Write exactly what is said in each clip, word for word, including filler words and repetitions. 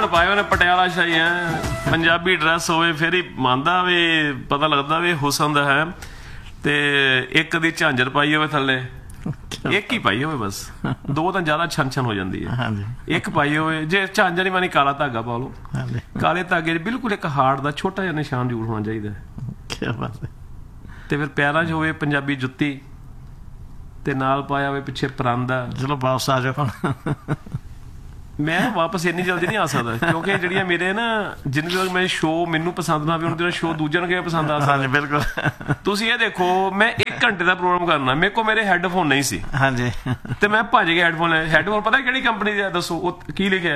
ਘੁੰਗਣ ਪਾਏ ਉਹਨੇ ਪਟਿਆਲਾ ਸ਼ਾਹੀ ਹੈ, ਪੰਜਾਬੀ ਡਰੈਸ ਹੋਵੇ ਫਿਰ ਹੀ ਮੰਨਦਾ ਵੀ ਪਤਾ ਲੱਗਦਾ ਵੀ ਹੁਸਨ ਦਾ ਹੈ। ਤੇ ਇੱਕ ਦੀ ਝਾਂਜਰ ਪਾਈ ਹੋਵੇ ਥੱਲੇ, ਇੱਕ ਹੀ ਪਾਈ ਹੋਵੇ ਬਸ, ਦੋ ਤਾਂ ਜ਼ਿਆਦਾ ਛਨ ਛਨ ਹੋ ਜਾਂਦੀ ਹੈ। ਇੱਕ ਪਾਈ ਹੋਵੇ, ਜੇ ਝਾਂਜਰ ਨਹੀਂ ਮਾਨੀ ਕਾਲਾ ਧਾਗਾ ਪਾ ਲਓ, ਕਾਲੇ ਧਾਗੇ ਬਿਲਕੁਲ ਇੱਕ ਹਾਰਟ ਦਾ ਛੋਟਾ ਜਿਹਾ ਨਿਸ਼ਾਨ ਜ਼ਰੂਰ ਹੋਣਾ ਚਾਹੀਦਾ। ਤੇ ਫਿਰ ਪੈਰਾਂ 'ਚ ਹੋਵੇ ਪੰਜਾਬੀ ਜੁੱਤੀ ਤੇ ਨਾਲ ਪਾਇਆ ਹੋਵੇ ਪਿੱਛੇ ਪਰਾਂਦਾ। ਚਲੋ ਵਾਪਸ ਆ ਜਾਓ। ਮੈਂ ਵਾਪਸ ਇੰਨੀ ਜਲਦੀ ਨਹੀਂ ਆ ਸਕਦਾ, ਕਿਉਂਕਿ ਜਿਹੜੀਆਂ ਮੇਰੇ ਨਾ ਜਿੰਨੇ ਤੱਕ ਮੈਂ ਸ਼ੋਅ ਮੈਨੂੰ ਪਸੰਦ ਨਾ ਵੀ ਉਹਨਾਂ ਸ਼ੋਅ ਦੂਜਿਆਂ ਨੂੰ ਕਿਵੇਂ ਪਸੰਦ ਆ ਸਕਦਾ। ਬਿਲਕੁਲ। ਤੁਸੀਂ ਇਹ ਦੇਖੋ, ਮੈਂ ਇੱਕ ਘੰਟੇ ਦਾ ਪ੍ਰੋਗਰਾਮ ਕਰਨਾ, ਮੇਰੇ ਕੋਲ ਮੇਰੇ ਹੈੱਡਫੋਨ ਨਹੀਂ ਸੀ। ਹਾਂਜੀ। ਤੇ ਮੈਂ ਭੱਜ ਕੇ ਹੈੱਡਫੋਨ ਲੈ, ਹੈੱਡਫੋਨ ਪਤਾ ਕਿਹੜੀ ਕੰਪਨੀ ਦਾ ਦੱਸੋ, ਉਹ ਕੀ ਲਿਖਿਆ?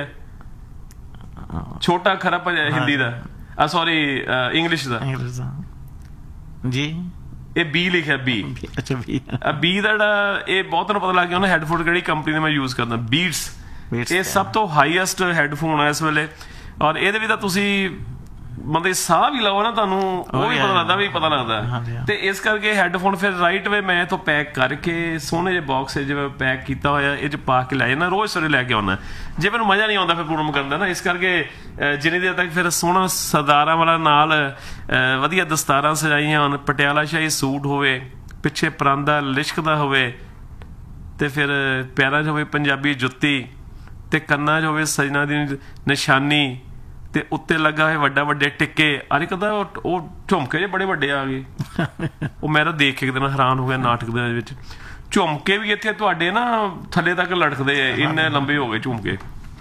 ਛੋਟਾ ਅਖਰ ਹਿੰਦੀ ਦਾ, ਆ ਸੌਰੀ ਇੰਗਲਿਸ਼ ਦਾ ਜੀ, ਇਹ ਬੀ ਲਿਖਿਆ, ਬੀ। ਅੱਛਾ, ਬੀ। ਬੀ ਦਾ ਜਿਹੜਾ, ਇਹ ਬਹੁਤ ਨੂੰ ਪਤਾ ਲੱਗ ਗਿਆ ਉਹਨੇ ਹੈੱਡਫੋਨ ਕਿਹੜੀ ਕੰਪਨੀ ਦਾ ਮੈਂ ਯੂਜ਼ ਕਰਦਾ, ਬੀਟਸ। ਇਹ ਸਭ ਤੋਂ ਹਾਈਐਸਟ ਹੈੱਡਫੋਨ ਆ ਇਸ ਵੇਲੇ, ਔਰ ਇਹਦੇ ਵੀ ਤਾਂ ਤੁਸੀਂ ਮਤਲਬ ਸਾਹ ਵੀ ਲਓ ਨਾ, ਤੁਹਾਨੂੰ ਉਹ ਵੀ ਪਤਾ ਲੱਗਦਾ ਵੀ ਪਤਾ ਲੱਗਦਾ। ਤੇ ਇਸ ਕਰਕੇ ਹੈੱਡਫੋਨ ਫਿਰ ਰਾਈਟ ਵੇ ਮੈਂ ਇੱਥੋਂ ਪੈਕ ਕਰਕੇ ਸੋਹਣੇ ਜਿਹੇ ਬਾਕਸ ਜਿਵੇਂ ਪੈਕ ਕੀਤਾ ਹੋਇਆ, ਇਹ 'ਚ ਪਾ ਕੇ ਲੈ ਜਾਣਾ, ਰੋਜ਼ ਸਵੇਰੇ ਲੈ ਕੇ ਆਉਣਾ। ਜੇ ਮੈਨੂੰ ਮਜ਼ਾ ਨਹੀਂ ਆਉਂਦਾ ਫਿਰ ਪ੍ਰੋਗਰਾਮ ਕਰਨ ਦਾ ਨਾ, ਇਸ ਕਰਕੇ ਜਿੰਨੀ ਦੇਰ ਤੱਕ ਫਿਰ ਸੋਹਣਾ ਸਰਦਾਰਾਂ ਵਾਲਾ ਨਾਲ ਵਧੀਆ ਦਸਤਾਰਾਂ ਸਜਾਈਆਂ ਹੋਣ, ਪਟਿਆਲਾ ਸ਼ਾਹੀ ਸੂਟ ਹੋਵੇ, ਪਿੱਛੇ ਪਰਾਂਦਾ ਲਿਸ਼ਕਦਾ ਹੋਵੇ, ਤੇ ਫਿਰ ਪੈਰਾਂ 'ਚ ਹੋਵੇ ਪੰਜਾਬੀ ਜੁੱਤੀ, ਤੇ ਕੰਨਾਂ 'ਚ ਹੋਵੇ ਸਜਣਾ ਦੀ ਨਿਸ਼ਾਨੀ, ਤੇ ਉੱਤੇ ਲੱਗਾ ਹੋਏ ਵੱਡਾ ਵੱਡੇ ਟਿੱਕੇ। ਅਰੇ ਕਹਿੰਦਾ ਉਹ ਝੁਮਕੇ ਜੇ ਬੜੇ ਵੱਡੇ ਆ ਗਏ, ਉਹ ਮੈਂ ਤਾਂ ਦੇਖ ਕੇ ਇੱਕ ਦਿਨ ਹੈਰਾਨ ਹੋ ਗਿਆ। ਨਾਟਕ ਦੇ ਵਿੱਚ ਝੁਮਕੇ ਵੀ ਇੱਥੇ ਤੁਹਾਡੇ ਨਾ ਥੱਲੇ ਤੱਕ ਲਟਕਦੇ ਆ, ਇੰਨੇ ਲੰਬੇ ਹੋ ਗਏ ਝੁਮਕੇ।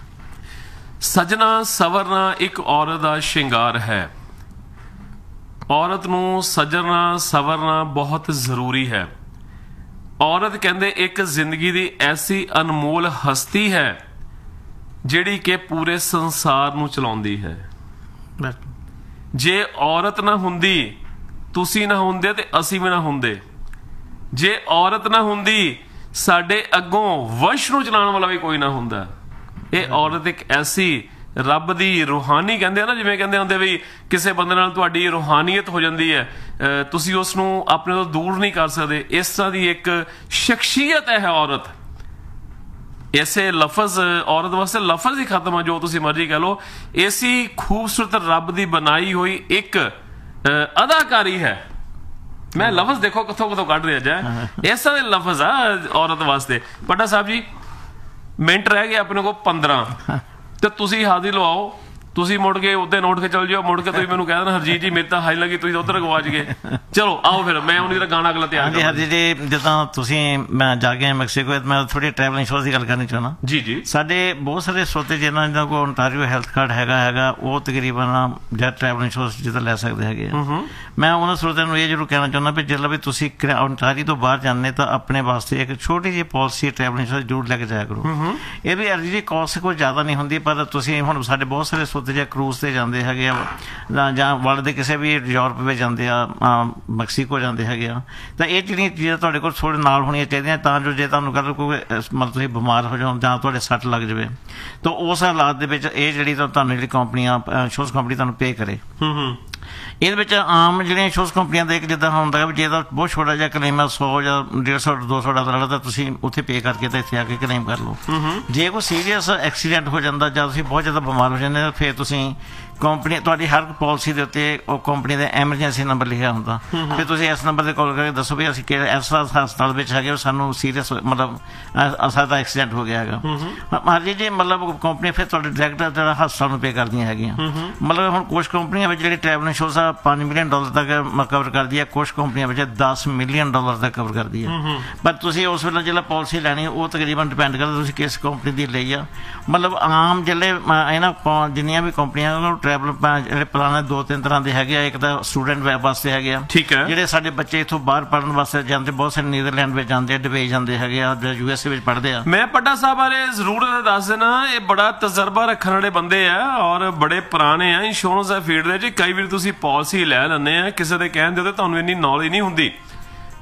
ਸਜਣਾ ਸਵਰਨਾ ਇੱਕ ਔਰਤ ਦਾ ਸ਼ਿੰਗਾਰ ਹੈ। ਔਰਤ ਨੂੰ ਸਜਣਾ ਸਵਰਨਾ ਬਹੁਤ ਜ਼ਰੂਰੀ ਹੈ। ਔਰਤ ਕਹਿੰਦੇ ਇੱਕ ਜ਼ਿੰਦਗੀ ਦੀ ਐਸੀ ਅਨਮੋਲ ਹਸਤੀ ਹੈ ਜਿਹੜੀ ਕਿ ਪੂਰੇ ਸੰਸਾਰ ਨੂੰ ਚਲਾਉਂਦੀ ਹੈ। ਜੇ ਔਰਤ ਨਾ ਹੁੰਦੀ, ਤੁਸੀਂ ਨਾ ਹੁੰਦੇ ਤੇ ਅਸੀਂ ਵੀ ਨਾ ਹੁੰਦੇ। ਜੇ ਔਰਤ ਨਾ ਹੁੰਦੀ, ਸਾਡੇ ਅੱਗੋਂ ਵੰਸ਼ ਨੂੰ ਚਲਾਉਣ ਵਾਲਾ ਵੀ ਕੋਈ ਨਾ ਹੁੰਦਾ। ਇਹ ਔਰਤ ਇੱਕ ਐਸੀ ਰੱਬ ਦੀ ਰੂਹਾਨੀ, ਕਹਿੰਦੇ ਆ ਨਾ, ਜਿਵੇਂ ਕਹਿੰਦੇ ਹੁੰਦੇ ਵੀ ਕਿਸੇ ਬੰਦੇ ਨਾਲ ਤੁਹਾਡੀ ਰੂਹਾਨੀਅਤ ਹੋ ਜਾਂਦੀ ਹੈ, ਤੁਸੀਂ ਉਸ ਨੂੰ ਆਪਣੇ ਤੋਂ ਦੂਰ ਨਹੀਂ ਕਰ ਸਕਦੇ। ਇਸ ਤਰ੍ਹਾਂ ਦੀ ਇੱਕ ਸ਼ਖਸੀਅਤ ਹੈ ਔਰਤ। ਇਸੇ ਲਫ਼ਜ਼ ਔਰਤ ਵਾਸਤੇ ਲਫ਼ਜ਼ ਹੀ ਖਤਮ ਆ, ਜੋ ਤੁਸੀਂ ਮਰਜ਼ੀ ਕਹਿ ਲਓ। ਐਸੀ ਖੂਬਸੂਰਤ ਰੱਬ ਦੀ ਬਣਾਈ ਹੋਈ ਇੱਕ ਅਦਾਕਾਰੀ ਹੈ। ਮੈਂ ਲਫ਼ਜ਼ ਦੇਖੋ ਕਿੱਥੋਂ ਕਿੱਥੋਂ ਕੱਢ ਰਿਹਾ ਜਾ, ਇਸ ਤਰ੍ਹਾਂ ਦੇ ਲਫ਼ਜ਼ ਆ ਔਰਤ ਵਾਸਤੇ। ਪੱਟਾ ਸਾਹਿਬ ਜੀ, ਮਿੰਟ ਰਹਿ ਗਏ ਆਪਣੇ ਕੋਲ ਪੰਦਰਾਂ, ਤੇ ਤੁਸੀਂ ਹਾਜ਼ਰ ਲਵਾਓ। ਤੁਸੀਂ ਮੁੜ ਕੇ ਉੱਤੇ ਨੋਟ ਕੇ ਚੱਲ ਜਾਓ, ਮੁੜ ਕੇ ਤੁਸੀਂ ਮੈਨੂੰ ਕਹਿ ਦੇਣਾ ਹਰਜੀਤ ਜੀ ਮੇਰੇ ਤਾਂ ਹਾਈ ਲੱਗੀ, ਤੁਸੀਂ ਉੱਧਰ ਗਵਾਚ ਗਏ। ਚਲੋ ਆਓ ਫਿਰ ਮੈਂ ਉਹਨੀ ਦਾ ਗਾਣਾ ਅਗਲਾ ਤਿਆਰ ਕਰਾਂ। ਹਰਜੀਤ ਜੀ, ਜਿੱਦਾਂ ਤੁਸੀਂ ਮੈਂ ਜਾ ਕੇ ਮੈਕਸੀਕੋ, ਮੈਂ ਥੋੜੀ ਟਰੈਵਲਿੰਗ ਸ਼ੋਅ ਦੀ ਗੱਲ ਕਰਨੀ ਚਾਹੁੰਦਾ। ਜੀ ਜੀ। ਸਾਡੇ ਬਹੁਤ ਸਾਰੇ ਸਰੋਤੇ ਜਿਨ੍ਹਾਂ ਜਿਹਨਾਂ ਕੋਲ ਓਨਟਾਰੀਓ ਹੈਲਥ ਕਾਰਡ ਹੈਗਾ ਹੈਗਾ ਉਹ ਤਕਰੀਬਨ ਜਾਂ ਟਰੈਵਲਿੰਗ ਸ਼ੋਅ ਜਿੱਦਾਂ ਲੈ ਸਕਦੇ ਹੈਗੇ ਆ। ਮੈਂ ਉਹਨਾਂ ਸਰੋਤਿਆਂ ਨੂੰ ਇਹ ਜ਼ਰੂਰ ਕਹਿਣਾ ਚਾਹੁੰਦਾ ਵੀ ਜਦੋਂ ਵੀ ਤੁਸੀਂ ਓਨਟਾਰੀਓ ਤੋਂ ਬਾਹਰ ਜਾਂਦੇ ਤਾਂ ਆਪਣੇ ਵਾਸਤੇ ਇੱਕ ਛੋਟੀ ਜਿਹੀ ਪਾਲਿਸੀ ਟਰੈਵਲਿੰਗ ਸ਼ੋਅ ਜ਼ਰੂਰ ਲੈ ਕੇ ਜਾਇਆ ਕਰੋ। ਇਹ ਵੀ ਹਰਜੀਤ ਜੀ ਕੋਸਟ ਕੋਈ ਜ਼ਿਆਦਾ ਨਹੀਂ ਹੁੰਦੀ, ਪਰ ਤੁਸੀਂ ਹੁਣ ਸਾਡੇ ਬਹੁਤ ਸਾਰੇ ਸਰੋਤੇ ਜਾਂ ਕਰੂਜ਼ ਤੇ ਜਾਂਦੇ ਹੈਗੇ ਆ, ਜਾਂ ਵਰਲਡ ਦੇ ਕਿਸੇ ਵੀ ਯੂਰਪ ਵਿੱਚ ਜਾਂਦੇ ਆ, ਮੈਕਸੀਕੋ ਜਾਂਦੇ ਹੈਗੇ ਆ, ਤਾਂ ਇਹ ਜਿਹੜੀਆਂ ਚੀਜ਼ਾਂ ਤੁਹਾਡੇ ਕੋਲ ਥੋੜ੍ਹੇ ਨਾਲ ਹੋਣੀਆਂ ਚਾਹੀਦੀਆਂ, ਤਾਂ ਜੋ ਜੇ ਤੁਹਾਨੂੰ ਕੱਲ੍ਹ ਕੋਈ ਮਤਲਬ ਤੁਸੀਂ ਬਿਮਾਰ ਹੋ ਜਾਓ ਜਾਂ ਤੁਹਾਡੇ ਸੱਟ ਲੱਗ ਜਾਵੇ, ਤਾਂ ਉਸ ਹਾਲਾਤ ਦੇ ਵਿੱਚ ਇਹ ਜਿਹੜੀ ਤੁਹਾਨੂੰ ਜਿਹੜੀ ਕੰਪਨੀਆਂ ਇੰਸ਼ੋਰੈਂਸ ਕੰਪਨੀ ਤੁਹਾਨੂੰ ਪੇ ਕਰੇ। ਇਹਦੇ ਵਿੱਚ ਆਮ ਜਿਹੜੀਆਂ ਇੰਸ਼ੋਰੈਂਸ ਕੰਪਨੀਆਂ ਦਾ ਇੱਕ ਜਿੱਦਾਂ ਹੁੰਦਾ ਵੀ ਜੇ ਤਾਂ ਬਹੁਤ ਛੋਟਾ ਜਿਹਾ ਕਲੇਮ ਹੈ, ਸੌ ਜਾਂ ਡੇਢ ਸੌ ਦੋ ਸੌ ਡਾਲਰ ਵਾਲਾ, ਤਾਂ ਤੁਸੀਂ ਉੱਥੇ ਪੇ ਕਰਕੇ ਤਾਂ ਇੱਥੇ ਆ ਕੇ ਕਲੇਮ ਕਰ ਲਓ। ਜੇ ਕੋਈ ਸੀਰੀਅਸ ਐਕਸੀਡੈਂਟ ਹੋ ਜਾਂਦਾ ਜਾਂ ਤੁਸੀਂ ਬਹੁਤ ਜ਼ਿਆਦਾ ਬਿਮਾਰ ਹੋ ਜਾਂਦੇ, ਫਿਰ ਤੁਸੀਂ ਕੰਪਨੀ ਤੁਹਾਡੀ ਹਰ ਪਾਲਿਸੀ ਦੇ ਉੱਤੇ ਉਹ ਕੰਪਨੀ ਦਾ ਐਮਰਜੈਂਸੀ ਨੰਬਰ ਲਿਖਿਆ ਹੁੰਦਾ, ਫਿਰ ਤੁਸੀਂ ਇਸ ਨੰਬਰ 'ਤੇ ਕਾਲ ਕਰਕੇ ਦੱਸੋ ਵੀ ਅਸੀਂ ਕਿਹੜੇ ਇਸ ਹਸਪਤਾਲ ਵਿੱਚ ਹੈਗੇ, ਸਾਨੂੰ ਸੀਰੀਅਸ ਮਤਲਬ ਸਾਡਾ ਐਕਸੀਡੈਂਟ ਹੋ ਗਿਆ ਹੈਗਾ। ਹਰਜੀਤ ਜੀ, ਮਤਲਬ ਕੰਪਨੀ ਫਿਰ ਤੁਹਾਡੇ ਡਾਇਰੈਕਟ ਜਿਹੜਾ ਹਸਪਤਾਲ ਨੂੰ ਪੇ ਕਰਦੀਆਂ ਹੈਗੀਆਂ। ਮਤਲਬ ਹੁਣ ਕੁਛ ਕੰਪਨੀਆਂ ਵਿੱਚ ਜਿਹੜੀ ਟਰੈਵਲ ਇੰਸ਼ੋਰੈਂਸ ਆ ਪੰਜ ਮਿਲੀਅਨ ਡਾਲਰ ਤੱਕ ਕਵਰ ਕਰਦੀ ਹੈ, ਕੁਛ ਕੰਪਨੀਆਂ ਵਿੱਚ ਦਸ ਮਿਲੀਅਨ ਡਾਲਰ ਤੱਕ ਕਵਰ ਕਰਦੀ ਹੈ। ਪਰ ਤੁਸੀਂ ਉਸ ਵੇਲੇ ਜਿਹੜਾ ਪਾਲਿਸੀ ਲੈਣੀ ਉਹ ਤਕਰੀਬਨ ਡਿਪੈਂਡ ਕਰਦਾ ਤੁਸੀਂ ਕਿਸ ਕੰਪਨੀ ਦੀ ਲਈ ਆ। ਮਤਲਬ ਆਮ ਜਿਹੜੇ ਇਹਨਾਂ ਜਿੰਨੀਆਂ ਵੀ ਕੰਪਨੀਆਂ ਉਹਨਾਂ ਟਰੈਵਲ ਜਿਹੜੇ ਪਲਾਨ ਦੋ ਤਿੰਨ ਤਰ੍ਹਾਂ ਦੇ ਹੈਗੇ ਆ। ਇੱਕ ਤਾਂ ਸਟੂਡੈਂਟ ਵਾਸਤੇ ਹੈਗੇ ਆ, ਠੀਕ ਹੈ, ਜਿਹੜੇ ਸਾਡੇ ਬੱਚੇ ਇੱਥੋਂ ਬਾਹਰ ਪੜ੍ਹਨ ਵਾਸਤੇ ਜਾਂਦੇ, ਬਹੁਤ ਸਾਰੇ ਨੀਦਰਲੈਂਡ ਵਿੱਚ ਜਾਂਦੇ ਆ, ਦੁਬਈ ਜਾਂਦੇ ਹੈਗੇ ਆ, ਯੂ ਐਸ ਏ ਵਿੱਚ ਪੜ੍ਹਦੇ ਆ। ਮੈਂ ਪੱਟਾ ਸਾਹਿਬ ਬਾਰੇ ਜ਼ਰੂਰ ਦੱਸ ਦੇਣਾ, ਇਹ ਬੜਾ ਤਜਰਬਾ ਰੱਖਣ ਵਾਲੇ ਬੰਦੇ ਆ ਔਰ ਬੜੇ ਪੁਰਾਣੇ ਆ ਇੰਸ਼ੋਰੈਂਸ ਦੇ ਫੀਲਡ ਦੇ ਵਿੱਚ। ਕਈ ਵਾਰ ਤੁਸੀਂ ਪਾਲਿਸੀ ਲੈ ਲੈਂਦੇ ਆ ਕਿਸੇ ਦੇ ਕਹਿਣ ਦੇ, ਤੁਹਾਨੂੰ ਇੰਨੀ ਨੌਲੇਜ ਨਹੀਂ ਹੁੰਦੀ,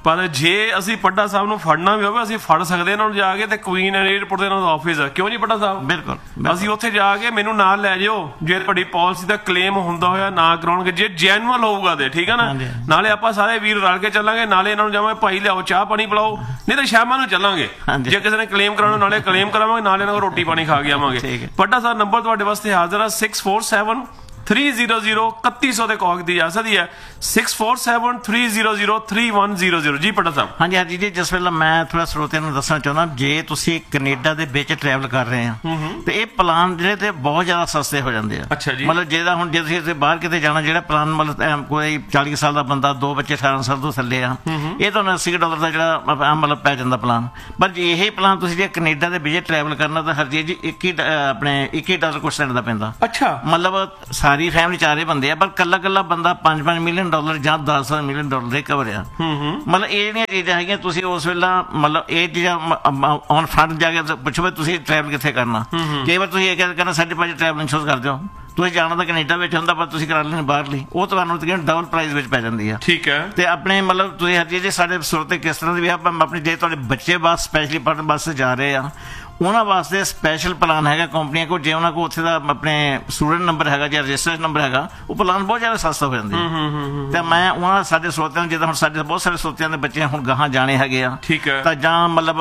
ਪਰ ਜੇ ਅਸੀਂ ਪੱਡਾ ਸਾਹਿਬ ਨੂੰ ਫੜਨਾ ਵੀ ਹੋਵੇ ਅਸੀਂ ਫੜ ਸਕਦੇ ਇਹਨਾਂ ਨੂੰ ਜਾ ਕੇ, ਤੇ ਕੁਈਨ ਏਅਰਪੋਰਟ ਦੇ ਇਹਨਾਂ ਦਾ ਆਫਿਸ ਆ, ਕਿਉਂ ਜੀ ਪੱਡਾ ਸਾਹਿਬ? ਬਿਲਕੁਲ ਅਸੀਂ ਉੱਥੇ ਜਾ ਕੇ ਮੈਨੂੰ ਨਾਲ ਲੈ ਜਾਓ, ਜੇ ਤੁਹਾਡੀ ਪਾਲਿਸੀ ਦਾ ਕਲੇਮ ਹੁੰਦਾ ਹੋਇਆ ਨਾ ਕਰਾਉਣਗੇ, ਜੇ ਜੈਨੂਅਲ ਹੋਊਗਾ ਤੇ ਠੀਕ ਆ ਨਾ। ਨਾਲੇ ਆਪਾਂ ਸਾਰੇ ਵੀਰ ਰਲ ਕੇ ਚੱਲਾਂਗੇ, ਨਾਲੇ ਇਹਨਾਂ ਨੂੰ ਜਾਵਾਂਗੇ ਭਾਈ ਲਿਆਓ ਚਾਹ ਪਾਣੀ ਪਿਲਾਓ, ਨਹੀਂ ਤਾਂ ਸ਼ਾਮਾਂ ਨੂੰ ਚੱਲਾਂਗੇ। ਜੇ ਕਿਸੇ ਨੇ ਕਲੇਮ ਕਰਾਉਣਾ ਨਾਲੇ ਕਲੇਮ ਕਰਾਵਾਂਗੇ, ਨਾਲੇ ਇਹਨਾਂ ਕੋਲ ਰੋਟੀ ਪਾਣੀ ਖਾ ਕੇ ਆਵਾਂਗੇ। ਪੱਡਾ ਸਾਹਿਬ ਨੰਬਰ ਤੁਹਾਡੇ ਵਾਸਤੇ ਹਾਜ਼ਰ ਆ six four seven three zero zero ਇਕੱਤੀ ਸੌ ਦੇ ਕਾਲ ਕੀਤੀ ਜਾ ਸਕਦੀ ਹੈ, six four seven three zero zero three one zero zero. ਜੀ ਪੱਡਾ ਸਾਹਿਬ। ਹਾਂਜੀ ਹਾਂਜੀ ਜੀ, ਜਿਸ ਵੇਲੇ ਮੈਂ ਥੋੜਾ ਸਰੋਤਿਆਂ ਨੂੰ ਦੱਸਣਾ ਚਾਹੁੰਦਾ, ਜੇ ਤੁਸੀਂ ਕੈਨੇਡਾ ਦੇ ਵਿੱਚ ਟਰੈਵਲ ਕਰ ਰਹੇ ਆ ਤੇ ਇਹ ਪਲਾਨ ਜਿਹੜੇ ਤੇ ਬਹੁਤ ਜ਼ਿਆਦਾ ਸਸਤੇ ਹੋ ਜਾਂਦੇ ਆ। ਅੱਛਾ ਜੀ। ਮਤਲਬ ਜਿਹਦਾ ਹੁਣ ਜੇ ਤੁਸੀਂ ਬਾਹਰ ਕਿਤੇ ਜਾਣਾ, ਜਿਹੜਾ ਪਲਾਨ ਮਤਲਬ ਕੋਈ ਚਾਲੀ ਸਾਲ ਦਾ ਬੰਦਾ, ਦੋ ਬੱਚੇ ਅਠਾਰਾਂ ਸਾਲ ਤੋਂ ਥੱਲੇ ਆ, ਇਹ ਤੁਹਾਨੂੰ ਅੱਸੀ ਡਾਲਰ ਦਾ ਜਿਹੜਾ ਮਤਲਬ ਪੈ ਜਾਂਦਾ ਪਲਾਨ। ਪਰ ਜੇ ਇਹ ਪਲਾਨ ਤੁਸੀਂ ਜੇ ਕੈਨੇਡਾ ਦੇ ਵਿੱਚ ਟਰੈਵਲ ਕਰਨਾ ਤਾਂ ਹਰ ਚੀਜ਼ ਇੱਕੀ ਆਪਣੇ ਇੱਕੀ ਡਾਲਰ ਕੁਛ ਸੈਂਟ ਦਾ ਪੈਂਦਾ। ਅੱਛਾ। ਮਤਲਬ ਸਾਰੀ ਫੈਮਿਲੀ ਚਾਰੇ ਬੰਦੇ ਆ, ਪਰ ਕੱਲਾ ਕੱਲਾ ਬੰਦਾ ਪੰਜ ਪੰਜ ਮਿਲੀਅਨ ਡਾਲਰ ਜਾਂ ਦਸ ਮਿਲੀਅਨ ਡਾਲਰ ਦੇ ਕਵਰ ਆ। ਮਤਲਬ ਇਹ ਜਿਹੜੀਆਂ ਚੀਜ਼ਾਂ ਹੈਗੀਆਂ, ਤੁਸੀਂ ਉਸ ਵੇਲੇ ਮਤਲਬ ਇਹ ਚੀਜ਼ਾਂ ਔਨ ਫਰੰਟ ਜਾ ਕੇ ਪੁੱਛੋ ਤੁਸੀਂ ਟਰੈਵਲ ਕਿੱਥੇ ਕਰਨਾ। ਕਈ ਵਾਰ ਤੁਸੀਂ ਇਹ ਕਹਿੰਦੇ ਸਾਡੇ ਭਾਜੀ ਟਰੈਵਲ ਇੰਸ਼ੋਰੈਂਸ ਕਰ ਦਿਓ, ਤੁਸੀਂ ਜਾਣਾ ਤਾਂ ਕੈਨੇਡਾ ਵਿੱਚ ਹੁੰਦਾ, ਪਰ ਤੁਸੀਂ ਕਰਾ ਲੈਣੀ ਬਾਹਰਲੀ, ਉਹ ਤੁਹਾਨੂੰ ਡਬਲ ਪ੍ਰਾਈਸ ਵਿੱਚ ਪੈ ਜਾਂਦੀ ਆ। ਠੀਕ ਹੈ। ਤੇ ਆਪਣੇ ਮਤਲਬ ਤੁਸੀਂ ਹਰ ਚੀਜ਼ ਸਾਡੇ ਸੁਰਤੇ ਕਿਸ ਤਰ੍ਹਾਂ ਦੀ ਵੀ ਆਪਾਂ ਆਪਣੇ ਜੇ ਤੁਹਾਡੇ ਬੱਚੇ ਬਾਅਦ ਸਪੈਸ਼ਲੀ ਪੜ੍ਹਨ ਵਾਸਤੇ ਜਾ ਰਹੇ ਆ, ਉਹਨਾਂ ਵਾਸਤੇ ਸਪੈਸ਼ਲ ਪਲਾਨ ਹੈਗਾ ਕੰਪਨੀਆਂ ਕੋਲ। ਜੇ ਉਹਨਾਂ ਕੋਲ ਉੱਥੇ ਦਾ ਆਪਣੇ ਸਟੂਡੈਂਟ ਨੰਬਰ ਹੈਗਾ ਜਾਂ ਰਜਿਸਟਰੇਸ਼ਨ ਨੰਬਰ ਹੈਗਾ, ਉਹ ਪਲਾਨ ਬਹੁਤ ਜ਼ਿਆਦਾ ਸਸਤਾ ਹੋ ਜਾਂਦੇ ਆ। ਤੇ ਮੈਂ ਉਹਨਾਂ ਸਾਡੇ ਸਰੋਤਿਆਂ ਨੂੰ, ਜਿੱਦਾਂ ਹੁਣ ਸਾਡੇ ਬਹੁਤ ਸਾਰੇ ਸਰੋਤਿਆਂ ਦੇ ਬੱਚੇ ਹੁਣ ਗਾਹਾਂ ਜਾਣੇ ਹੈਗੇ ਆ, ਠੀਕ ਹੈ, ਤਾਂ ਜਾਂ ਮਤਲਬ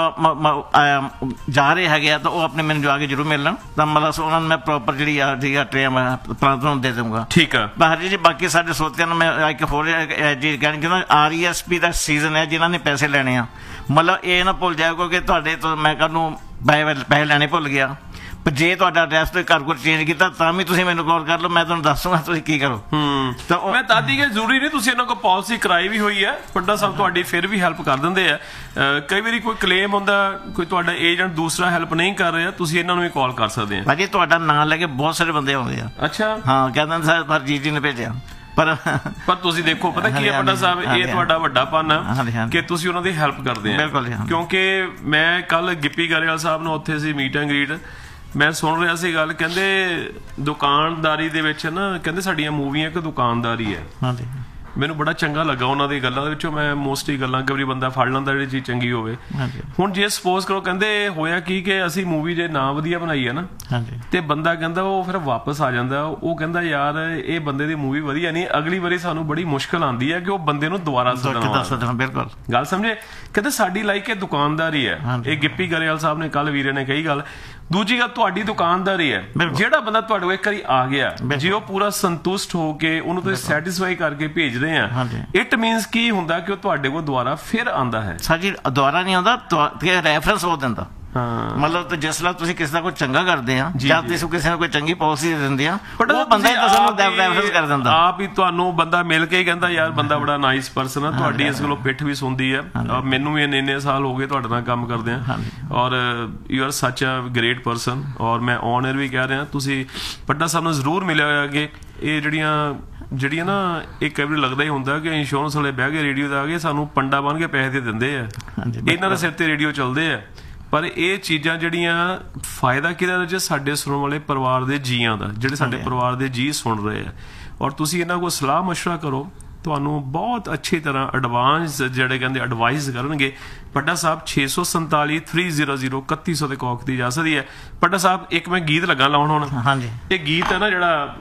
ਜਾ ਰਹੇ ਹੈਗੇ ਆ, ਤਾਂ ਉਹ ਆਪਣੇ ਮੈਨੂੰ ਜਾ ਕੇ ਜ਼ਰੂਰ ਮਿਲਣ, ਤਾਂ ਮਤਲਬ ਉਹਨਾਂ ਨੂੰ ਮੈਂ ਪ੍ਰੋਪਰ ਜਿਹੜੀ ਆ ਜਿਹੜੀ ਆ ਟ੍ਰੇਨ ਪਲਾਨ ਤੁਹਾਨੂੰ ਦੇ ਦਊਂਗਾ। ਠੀਕ ਹੈ। ਬਾਹਰ ਜੀ ਬਾਕੀ ਸਾਡੇ ਸਰੋਤਿਆਂ ਨੂੰ ਮੈਂ ਇੱਕ ਹੋਰ ਚੀਜ਼ ਕਹਿਣੀ ਚਾਹੁੰਦਾ, ਆਰ ਈ ਐਸ ਪੀ ਦਾ ਸੀਜ਼ਨ ਹੈ, ਜਿਨ੍ਹਾਂ ਨੇ ਪੈਸੇ ਲੈਣੇ ਆ, ਮਤਲਬ ਇਹ ਨਾ ਭੁੱਲ ਜਾਓ ਕਿ ਤੁਹਾਡੇ ਤੋਂ ਮੈਂ ਕੱਲ੍ਹ ਨੂੰ ਪੈਸੇ ਲੈਣੇ ਭੁੱਲ ਗਿਆ, ਪਰ ਜੇ ਤੁਹਾਡਾ ਐਡਰੈਸ ਤੇ ਘਰ ਕੋਲ ਚੇਂਜ ਕੀਤਾ ਤਾਂ ਵੀ ਤੁਸੀਂ ਮੈਨੂੰ ਕਾਲ ਕਰ ਲਓ, ਮੈਂ ਤੁਹਾਨੂੰ ਦੱਸੂਗਾ ਤੁਸੀਂ ਕੀ ਕਰੋ। ਹੂੰ, ਮੈਂ ਦਾਦੀ ਕਿ ਜ਼ਰੂਰੀ ਨਹੀਂ ਤੁਸੀਂ ਇਹਨਾਂ ਕੋਲ ਪਾਲਿਸੀ ਕਰਾਈ ਵੀ ਹੋਈ ਹੈ, ਪੱਡਾ ਸਾਹਿਬ ਤੁਹਾਡੀ ਫਿਰ ਵੀ ਹੈਲਪ ਕਰ ਦਿੰਦੇ ਆ। ਕਈ ਵਾਰੀ ਕੋਈ ਕਲੇਮ ਹੁੰਦਾ, ਕੋਈ ਤੁਹਾਡਾ ਏਜੰਟ ਦੂਸਰਾ ਹੈਲਪ ਨਹੀਂ ਕਰ ਰਿਹਾ, ਤੁਸੀਂ ਇਹਨਾਂ ਨੂੰ ਵੀ ਕਾਲ ਕਰ ਸਕਦੇ ਆ। ਭਾਜੀ ਤੁਹਾਡਾ ਨਾਂ ਲੈ ਕੇ ਬਹੁਤ ਸਾਰੇ ਬੰਦੇ ਆਉਂਦੇ ਆ। ਅੱਛਾ। ਹਾਂ, ਕਹਿੰਦੇ ਸਰ ਹਰਜੀਤ ਜੀ ਨੇ ਭੇਜਿਆ, ਪਰ ਪਰ ਤੁਸੀਂ ਦੇਖੋ ਪਤਾ ਕੀ ਹੈ ਪੱਡਾ ਸਾਹਿਬ, ਇਹ ਤੁਹਾਡਾ ਵੱਡਾ ਪਨ ਆ ਕਿ ਤੁਸੀਂ ਉਹਨਾਂ ਦੀ ਹੈਲਪ ਕਰਦੇ ਆ। ਕਿਉਂਕਿ ਮੈਂ ਕੱਲ ਗਿੱਪੀ ਗਰੇਵਾਲ ਸਾਹਿਬ ਨੂੰ ਉੱਥੇ ਸੀ ਮੀਟ ਐਂਡ ਗ੍ਰੀਟ, ਮੈਂ ਸੁਣ ਰਿਹਾ ਸੀ ਗੱਲ, ਕਹਿੰਦੇ ਦੁਕਾਨਦਾਰੀ ਦੇ ਵਿੱਚ ਨਾ, ਕਹਿੰਦੇ ਸਾਡੀਆਂ ਮੂਵੀਆਂ ਇੱਕ ਦੁਕਾਨਦਾਰੀ ਹੈ। ਮੈਨੂੰ ਬੜਾ ਚੰਗਾ ਲੱਗਾ ਉਹਨਾਂ ਦੀ ਗੱਲਾਂ ਦੇ ਵਿੱਚੋਂ। ਮੈਂ ਮੋਸਟਲੀ ਗੱਲਾਂ ਕਈ ਵਾਰੀ ਬੰਦਾ ਫੜ ਲੈਂਦਾ ਜਿਹੜੀ ਚੀਜ਼ ਚੰਗੀ ਹੋਵੇ। ਹੁਣ ਜੇ ਸਪੋਜ਼ ਕਰੋ, ਕਹਿੰਦੇ ਹੋਇਆ ਕੀ ਕਿ ਅਸੀਂ ਮੂਵੀ ਜੇ ਨਾ ਵਧੀਆ ਬਣਾਈ ਹੈ ਨਾ, ਤੇ ਬੰਦਾ ਕਹਿੰਦਾ ਉਹ ਫਿਰ ਵਾਪਸ ਆ ਜਾਂਦਾ, ਉਹ ਕਹਿੰਦਾ ਯਾਰ ਇਹ ਬੰਦੇ ਦੀ ਮੂਵੀ ਵਧੀਆ ਨਹੀਂ, ਅਗਲੀ ਵਾਰੀ ਸਾਨੂੰ ਬੜੀ ਮੁਸ਼ਕਲ ਆਉਂਦੀ ਹੈ ਕਿ ਉਹ ਬੰਦੇ ਨੂੰ ਦੁਬਾਰਾ ਸੱਦਣਾ। ਬਿਲਕੁਲ ਗੱਲ ਸਮਝੇ। ਕਹਿੰਦੇ ਸਾਡੀ ਲਾਈਕ ਇਹ ਦੁਕਾਨਦਾਰੀ ਹੈ। ਇਹ ਗਿੱਪੀ ਗਰੇਵਾਲ ਸਾਹਿਬ ਨੇ ਕੱਲ ਵੀਰੇ ਨੇ ਕਹੀ ਗੱਲ। ਦੂਜੀ ਗੱਲ ਤੁਹਾਡੀ ਦੁਕਾਨਦਾਰੀ ਹੈ, ਜਿਹੜਾ ਬੰਦਾ ਤੁਹਾਡੇ ਕੋਲ ਇੱਕ ਵਾਰੀ ਆ ਗਿਆ, ਜੇ ਉਹ ਪੂਰਾ ਸੰਤੁਸ਼ਟ ਹੋ ਕੇ ਉਹਨੂੰ ਤੁਸੀਂ ਸੈਟੀਸਫਾਈ ਕਰਕੇ ਭੇਜਦੇ ਆ, ਇਟ ਮੀਨਸ ਕੀ ਹੁੰਦਾ ਕਿ ਉਹ ਤੁਹਾਡੇ ਕੋਲ ਦੁਬਾਰਾ ਫਿਰ ਆਉਂਦਾ ਹੈ। ਸਾਜੀ ਦੁਬਾਰਾ ਨਹੀਂ ਆਉਂਦਾ, ਰੈਫਰੈਂਸ ਹੋ ਦਿੰਦਾ। ਮਤਲਬ ਜਿਸ ਤਰ੍ਹਾਂ ਤੁਸੀਂ ਕਿਸੇ ਦਾ ਕੋਈ ਚੰਗਾ ਕਰਦੇ ਆ ਜਾਂ ਤੁਸੀਂ ਕਿਸੇ ਨੂੰ ਕੋਈ ਚੰਗੀ ਪਾਲਿਸੀ ਦੇ ਦਿੰਦੇ ਆ, ਉਹ ਬੰਦਾ ਹੀ ਤੁਹਾਨੂੰ ਰੈਫਰੈਂਸ ਕਰ ਦਿੰਦਾ। ਆਪ ਹੀ ਤੁਹਾਨੂੰ ਬੰਦਾ ਮਿਲ ਕੇ ਹੀ ਕਹਿੰਦਾ ਯਾਰ ਬੰਦਾ ਬੜਾ ਨਾਈਸ ਪਰਸਨ ਆ, ਤੁਹਾਡੀ ਇਸ ਕੋਲੋਂ ਪਿੱਠ ਵੀ ਸੁਣਦੀ ਆ। ਮੈਨੂੰ ਵੀ ਇੰਨੇ ਇੰਨੇ ਸਾਲ ਹੋ ਗਏ ਤੁਹਾਡੇ ਨਾਲ ਕੰਮ ਕਰਦੇ ਆ, ਔਰ ਯੂ ਆਰ ਸੱਚ ਅ ਗ੍ਰੇਟ ਪਰਸਨ। ਔਰ ਮੈਂ ਔਨਰ ਵੀ ਕਹਿ ਰਿਹਾ, ਤੁਸੀਂ ਪੱਡਾ ਸਾਹਿਬ ਨੂੰ ਜ਼ਰੂਰ ਮਿਲਿਆ ਹੋਇਆ ਕਿ ਇਹ ਜਿਹੜੀਆਂ ਜਿਹੜੀਆਂ ਨਾ ਇੱਕ ਵਾਰੀ ਲੱਗਦਾ ਹੀ ਹੁੰਦਾ ਕਿ ਇੰਸ਼ੋਰੈਂਸ ਵਾਲੇ ਬਹਿ ਕੇ ਰੇਡੀਓ ਤੇ ਆ ਗਏ ਸਾਨੂੰ ਪੰਡਾ ਬਣ ਕੇ ਪੈਸੇ ਦੇ ਦਿੰਦੇ ਆ, ਇਹਨਾਂ ਦੇ ਸਿਰ ਤੇ ਰੇਡੀਓ ਚੱਲਦੇ ਆ। ਪਰ ਇਹ ਚੀਜ਼ਾਂ ਜਿਹੜੀਆਂ ਫਾਇਦਾ ਕਿਹਦਾ ਜੇ ਸਾਡੇ ਸੁਣਨ ਵਾਲੇ ਪਰਿਵਾਰ ਦੇ ਜੀਆਂ ਦਾ, ਜਿਹੜੇ ਸਾਡੇ ਪਰਿਵਾਰ ਦੇ ਜੀ ਸੁਣ ਰਹੇ ਆ, ਔਰ ਤੁਸੀਂ ਇਹਨਾਂ ਕੋਲ ਸਲਾਹ ਮਸ਼ਵਰਾ ਕਰੋ, ਤੁਹਾਨੂੰ ਬਹੁਤ ਅੱਛੀ ਤਰ੍ਹਾਂ ਐਡਵਾਂਸ ਜਿਹੜੇ ਕਹਿੰਦੇ ਐਡਵਾਈਸ ਕਰਨਗੇ। ਪੱਡਾ ਸਾਹਿਬ ਛੇ ਸੌ ਸੰਤਾਲੀ ਥ੍ਰੀ ਜ਼ੀਰੋ ਜ਼ੀਰੋ ਇਕੱਤੀ ਸੌ ਦੇ ਕਾਲ ਕੀਤੀ ਜਾ ਸਕਦੀ ਹੈ। ਪੱਡਾ ਸਾਹਿਬ ਇੱਕ ਮੈਂ ਗੀਤ ਲੱਗਾ ਲਾਉਣ ਹੁਣ। ਹਾਂਜੀ, ਇਹ ਗੀਤ ਹੈ ਨਾ ਜਿਹੜਾ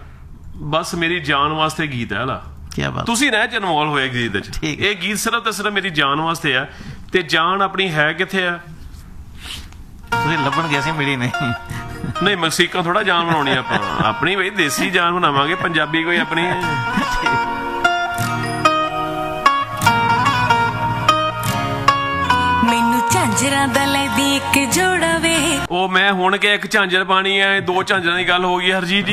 ਬਸ ਮੇਰੀ ਜਾਨ ਵਾਸਤੇ ਗੀਤ ਹੈ ਨਾ, ਤੁਸੀਂ ਨਾ ਚ ਇਨਵੋਲਵ ਹੋਏ ਗੀਤ ਚ। ਇਹ ਗੀਤ ਸਿਰਫ ਤੇ ਸਿਰਫ ਮੇਰੀ ਜਾਨ ਵਾਸਤੇ ਆ, ਤੇ ਜਾਨ ਆਪਣੀ ਹੈ ਕਿੱਥੇ ਆ? ਤੁਸੀਂ ਲੱਭਣ ਗਏ ਸੀ, ਮਿਲੀ ਨਹੀਂ। ਨਹੀਂ, ਮਕਸੀਕਾ ਥੋੜਾ ਜਾਨ ਬਣਾਉਣੀ ਆਪਾਂ, ਆਪਣੀ ਬਈ ਦੇਸੀ ਜਾਨ ਬਣਾਵਾਂਗੇ, ਪੰਜਾਬੀ ਕੋਈ ਆਪਣੀ। ਮੈਨੂੰ ਝਾਂਜਰਾਂ ਦਾ ਲੈਦੀ ਇੱਕ ਜੋੜਾ ਵੇ, ਉਹ ਮੈਂ ਹੁਣ ਕਿ ਇੱਕ ਝਾਂਜਰ ਪਾਣੀ ਹੈ, ਦੋ ਝਾਂਜਰਾਂ ਦੀ ਗੱਲ ਹੋ ਗਈ ਹਰਜੀਤ ਜੀ।